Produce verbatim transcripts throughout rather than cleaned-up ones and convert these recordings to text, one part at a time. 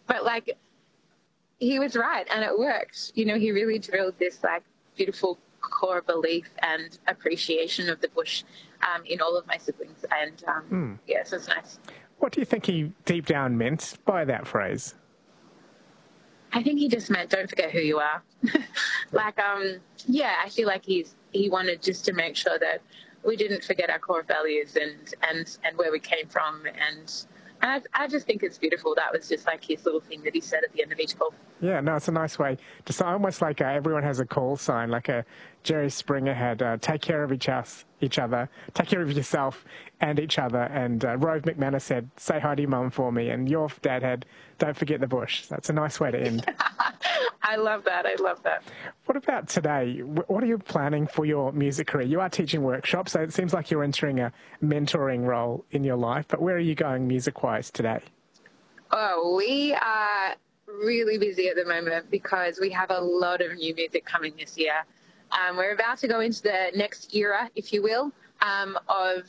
but like he was right and it worked. You know, he really drilled this like beautiful core belief and appreciation of the bush um, in all of my siblings. And um, mm. yeah, so it's nice. What do you think he deep down meant by that phrase? I think he just meant don't forget who you are. like, um, yeah, I feel like he's he wanted just to make sure that we didn't forget our core values and, and, and where we came from. And I, I just think it's beautiful. That was just like his little thing that he said at the end of each call. Yeah, no, it's a nice way to say, almost like uh, everyone has a call sign, like a Jerry Springer had, uh, take care of each, us, each other, take care of yourself and each other. And uh, Rove McManus said, say hi to your mum for me. And your dad had, don't forget the bush. That's a nice way to end. I love that. I love that. What about today? What are you planning for your music career? You are teaching workshops, so it seems like you're entering a mentoring role in your life. But where are you going music-wise today? Oh, we are really busy at the moment because we have a lot of new music coming this year. Um, we're about to go into the next era, if you will, um, of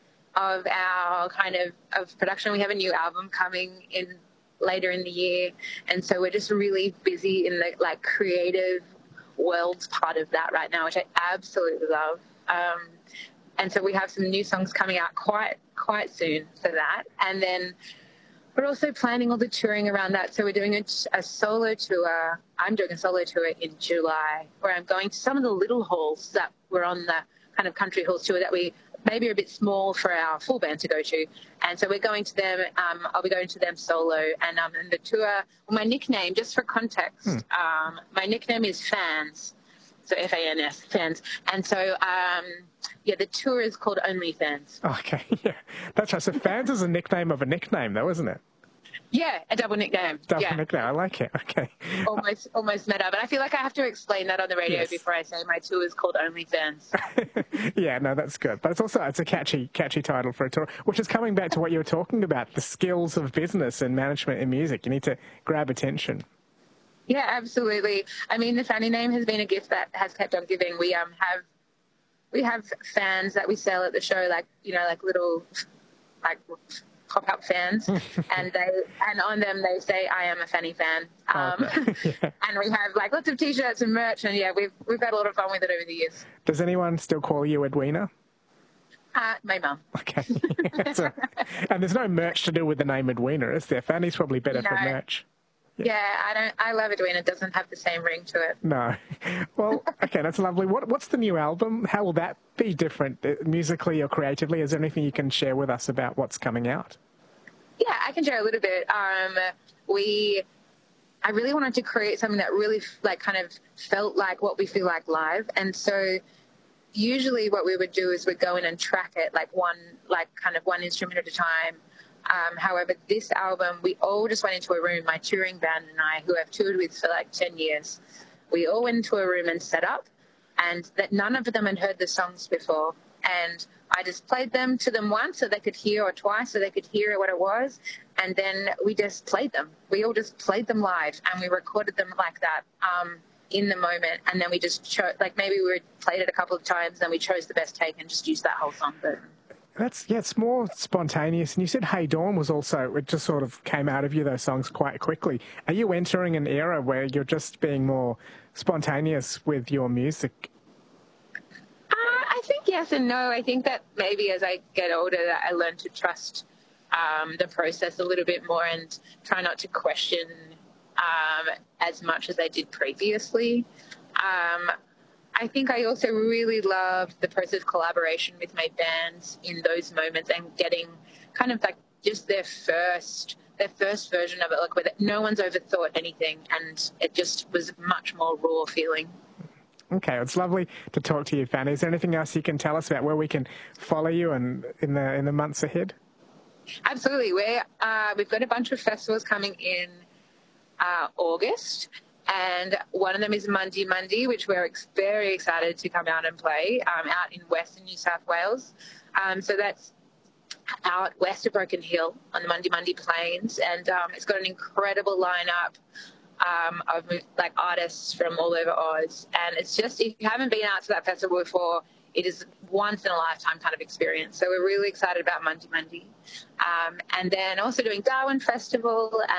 of our kind of, of production. We have a new album coming in later in the year, and so we're just really busy in the like creative world part of that right now, which I absolutely love. Um, and so we have some new songs coming out quite quite soon for that, and then we're also planning all the touring around that. So we're doing a, a solo tour. I'm doing a solo tour in July where I'm going to some of the little halls that were on the kind of country halls tour that we maybe are a bit small for our full band to go to. And so we're going to them. Um, I'll be going to them solo. And, um, and the tour, well, my nickname, just for context, hmm. um, my nickname is Fans. So F A N S, Fans. And so, um, yeah, the tour is called Only Fans. Okay, yeah. That's right. So Fans is a nickname of a nickname, though, isn't it? Yeah, a double nickname. Double yeah. nickname. I like it. Okay. Almost, almost meta. But I feel like I have to explain that on the radio yes. before I say my tour is called Only Fans. Yeah, no, that's good. But it's also it's a catchy, catchy title for a tour, which is coming back to what you were talking about, the skills of business and management in music. You need to grab attention. Yeah, absolutely. I mean, the Fanny name has been a gift that has kept on giving. We um have we have fans that we sell at the show, like you know, like little like pop-up fans, and they and on them they say, "I am a Fanny fan." Um, okay. yeah. And we have like lots of T-shirts and merch, and yeah, we've we've had a lot of fun with it over the years. Does anyone still call you Edwina? Uh, my mum. Okay. a, and there's no merch to do with the name Edwina, is there? Fanny's probably better no. for merch. Yeah. yeah, I don't. I love Edwina. It doesn't have the same ring to it. No. Well, okay, that's lovely. What What's the new album? How will that be different uh, musically or creatively? Is there anything you can share with us about what's coming out? Yeah, I can share a little bit. Um, we, I really wanted to create something that really like kind of felt like what we feel like live, and so usually what we would do is we'd go in and track it like one, like kind of one instrument at a time. Um, however, this album, we all just went into a room, my touring band and I, who I've toured with for like ten years, we all went into a room and set up, and that none of them had heard the songs before. And I just played them to them once so they could hear, or twice so they could hear what it was. And then we just played them. We all just played them live, and we recorded them like that um, in the moment. And then we just chose, like maybe we played it a couple of times, then we chose the best take and just used that whole song. But That's, yeah, it's more spontaneous. And you said Hey Dawn was also, it just sort of came out of you, those songs, quite quickly. Are you entering an era where you're just being more spontaneous with your music? Uh, I think yes and no. I think that maybe as I get older, that I learn to trust um, the process a little bit more and try not to question um, as much as I did previously. Um, I think I also really loved the process of collaboration with my bands in those moments and getting kind of like just their first their first version of it, like where no one's overthought anything, and it just was much more raw feeling. Okay, it's lovely to talk to you, Fanny. Is there anything else you can tell us about where we can follow you and in the in the months ahead? Absolutely. We're, uh, we've got a bunch of festivals coming in uh, August. And one of them is Mundi Mundi, which we're ex- very excited to come out and play um, out in Western New South Wales. Um, so that's out west of Broken Hill on the Mundi Mundi Plains. And um, it's got an incredible lineup um, of like artists from all over Oz. And it's just, if you haven't been out to that festival before, it is once in a lifetime kind of experience. So we're really excited about Mundi Mundi. Um, and then also doing Darwin Festival.